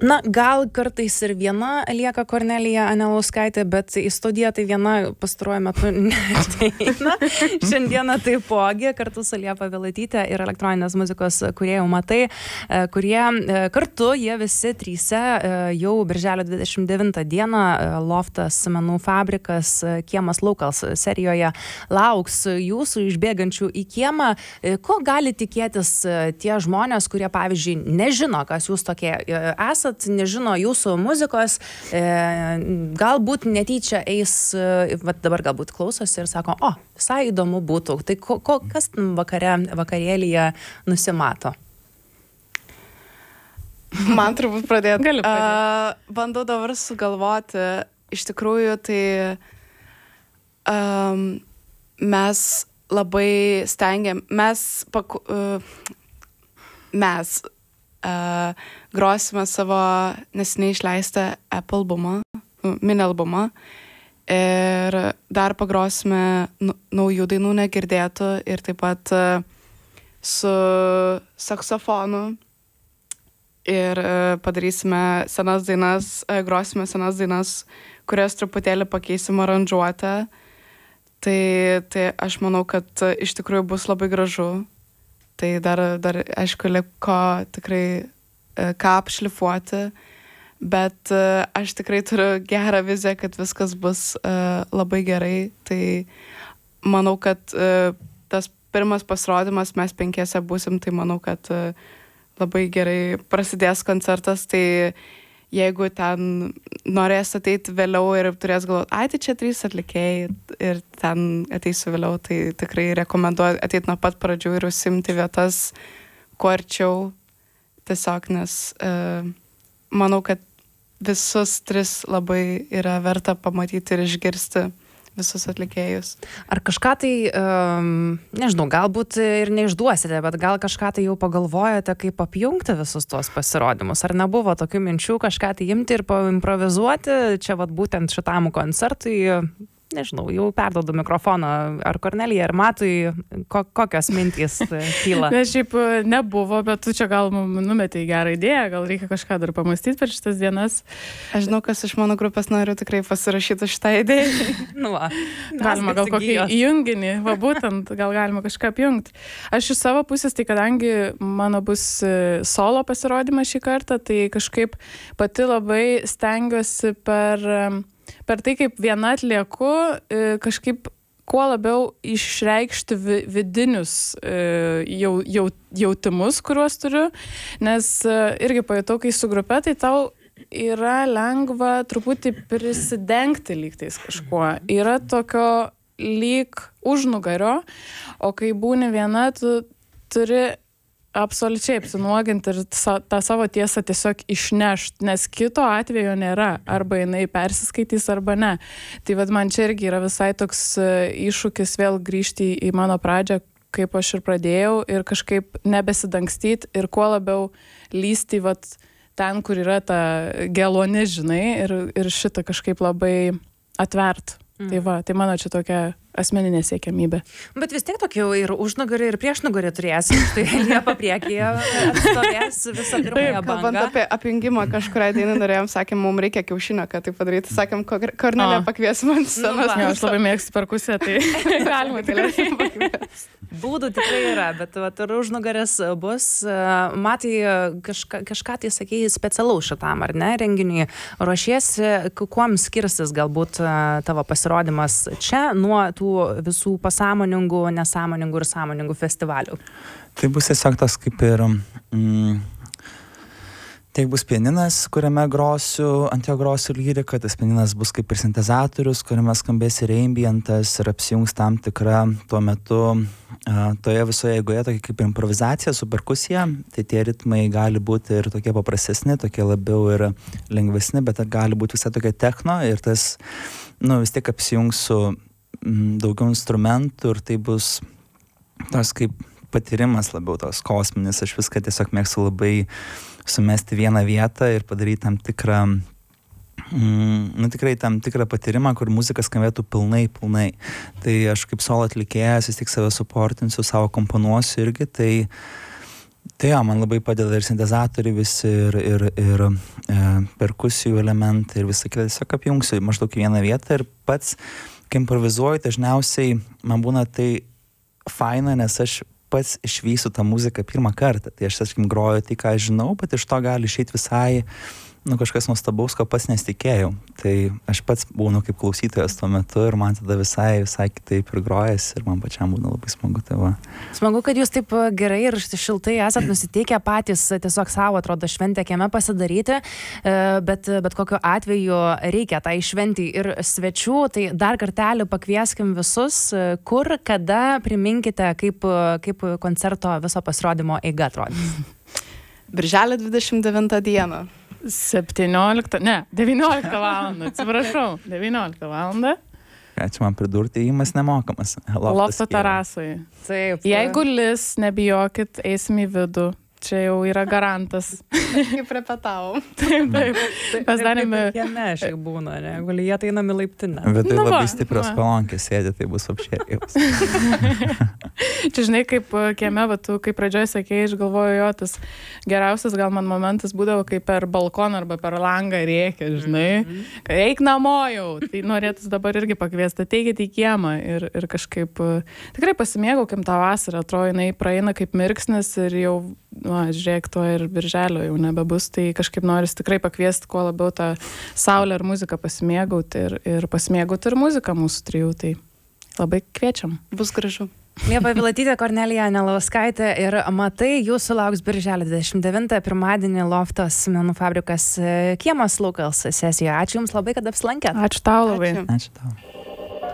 Na, gal kartais ir viena lieka Kornelija Anelauskaitė, bet į studiją tai viena pastaruoju metu neateina. Šiandieną taipogi kartu su Liepa Vilaityte ir elektroninės muzikos kūrėjų Matai, kurie kartu, jie visi tryse jau birželio 29 dieną Loftas menų fabrikas Kiemas Laukals serijoje lauks jūsų išbėgančių į kiemą. Ko gali tikėtis tie žmonės, kurie, pavyzdžiui, nežino, kas jūs tokie esat, nežino jūsų muzikos, galbūt netyčia eis, dabar galbūt klausosi ir sako, visai įdomu būtų. Tai kas vakarėlyje nusimato? Man turbūt pradėti. Galiu pradėti. Bandau dabar sugalvoti. Iš tikrųjų, tai mes labai stengiam, mes grosime savo neseniai išleistą Apple albumą, mini albumą, ir dar pagrosime naujų dainų negirdėtų ir taip pat su saksofonu ir padarysime senas dainas, grosime senas dainas, kurias truputėlį pakeisim aranžuotę. Tai aš manau, kad iš tikrųjų bus labai gražu. Tai dar aišku, liko tikrai ką apšlifuoti, bet aš tikrai turiu gerą viziją, kad viskas bus labai gerai. Tai manau, kad tas pirmas pasirodymas, mes 5 būsim, tai manau, kad labai gerai prasidės koncertas. Tai jeigu ten norės ateiti vėliau ir turės galvoti, tai čia 3 atlikėjai ir ten ateisiu vėliau, tai tikrai rekomenduoju ateiti nuo pat pradžių ir užsimti vietas kuo arčiau. Tiesiog, nes manau, kad visus 3 labai yra verta pamatyti ir išgirsti visus atlikėjus. Ar kažką tai, nežinau, galbūt ir neišduosite, bet gal kažką tai jau pagalvojate, kaip apjungti visus tuos pasirodymus? Ar nebuvo tokių minčių kažką tai imti ir paimprovizuoti? Čia būtent šitam koncertui, nežinau, jau perduodu mikrofoną ar Kornelijai, ar Matui, kokios mintys kyla? Nes šiaip nebuvo, bet tu čia gal numetei gerą idėją, gal reikia kažką dar pamastyti per šitas dienas. Aš žinau, kas iš mano grupės noriu tikrai pasirašyti šitą idėją. Galima gal kokį junginį, būtent, gal galima kažką apjungti. Aš iš savo pusės, tai kadangi mano bus solo pasirodymas šį kartą, tai kažkaip pati labai stengiuosi per tai, kaip viena atlieku, kažkaip kuo labiau išreikšti vidinius jautimus, kuriuos turiu, nes irgi pajutau, kai su grupe, tai tau yra lengva truputį prisidengti lygtais kažkuo. Yra tokio lyg užnugario, o kai būni viena, tu turi absoliučiai apsinuoginti ir tą savo tiesą tiesiog išnešti, nes kito atvejo nėra. Arba jinai persiskaitys, arba ne. Tai man čia irgi yra visai toks iššūkis vėl grįžti į mano pradžią, kaip aš ir pradėjau, ir kažkaip nebesidangstyti ir kuo labiau lysti ten, kur yra ta geloni, žinai, ir šitą kažkaip labai atvert. Tai mano čia tokia asmeninė siekiamybė. Bet vis tiek tokį ir užnugarį, ir priešnugarį turėsi. Štai Liepa priekyje atstovės visą pirmąją bangą. Kalbant apie apjungimą, kažkuria dieną norėjom, sakėm, mums reikia kiaušinio, kad tai padaryti. Sakėm, Kornelija pakviesim ant scenos. Aš labai mėgstu perkusiją, tai galima tikrai pakviesti. Būdų tikrai yra, bet ir užnugaris bus. Matai, kažką tai sakei specialaus šitam, ar ne, renginiui. Ruošiesi, kuom skirsis galbūt tavo pasirodymas čia nuo tų visų pasąmoningų, nesąmoningų ir sąmoningų festivalių? Tai bus tiesiog tas kaip ir... Tai bus pianinas, kuriame grosiu, ant jo grosiu lyrika, tas pianinas bus kaip ir sintezatorius, kuriame skambės ir ambientas ir apsijungs tam tikra tuo metu toje visoje eigoje tokia kaip improvizacija su perkusija. Tai tie ritmai gali būti ir tokie paprastesni, tokie labiau ir lengvesni, bet gali būti visai tokia techno ir tas, vis tiek apsijungs su daugiau instrumentų ir tai bus tos kaip patyrimas labiau tos kosminis. Aš viską tiesiog mėgstu labai sumesti vieną vietą ir padaryti tam tikrą tikrai tam tikrą patyrimą, kur muzika skambėtų pilnai. Tai aš kaip solo atlikėjas vis tik save suportinsiu, savo komponuosiu irgi, tai Tai jo, man labai padeda ir sintezatoriai visi, ir perkusijų elementai, ir visą kitą tiesiog apjungsiu maždaug į vieną vietą ir pats, kai improvizuoju, dažniausiai man būna tai faina, nes aš pats išvysiu tą muziką pirmą kartą. Tai aš, sakykim, groju tai, ką aš žinau, bet iš to gali išeiti visai kažkas nuostabaus, ko pats nesitikėjau. Tai aš pats būnu kaip klausytojas tuo metu ir man tada visai kitaip ir grojas ir man pačiam būna labai smagu. Tai va. Smagu, kad jūs taip gerai ir šiltai esat nusiteikę patys tiesiog savo, atrodo, šventę kieme pasidaryti, bet kokiu atveju reikia tai šventį ir svečių, tai dar kartelį pakvieskim visus, kur, kada, priminkite, kaip koncerto viso pasirodymo eiga atrodys. Birželio 29 dieną. 19 valandą, atsiprašau, 19 valandą. Ką čia man pridurti, įimas nemokamas. Lofto terasai. Taip. Jeigu lis, nebijokit, eisim į vidų. Čia jau yra garantas. Kaip repetavom. Taip. Mes darėme... Kieme šiaip būna, ne? Guli jie tai einam į laiptinę. Bet tai labai stiprios palankės sėdė, tai bus apšėrėjus. Čia žinai, kaip kieme, va, tu kaip pradžioj sakėjai, aš galvoju, jo, tas geriausias gal man momentas būdavo, kai per balkoną arba per langą rėkia, žinai. Eik namo jau. Tai norėtus dabar irgi pakviesti, ateikit į kiemą ir kažkaip tikrai pasimėgaukim tą vasarą, atrodo, jinai praeina kaip mirksnis ir jau, žiūrėk, to ir birželio jau nebebus, tai kažkaip noris tikrai pakviesti kuo labiau tą saulę ir muziką pasimėgauti ir pasimėgauti ir muziką mūsų trijų, tai labai kviečiam. Bus gražu. Liepa Vilatytė, Kornelija Anelauskaitė ir Matai, jūsų lauks birželio 29, pirmadienį Loftas menų fabrikas Kiemas Lukals sesijoje. Ačiū Jums labai, kad apsilankėt. Ačiū tau labai. Ačiū tau.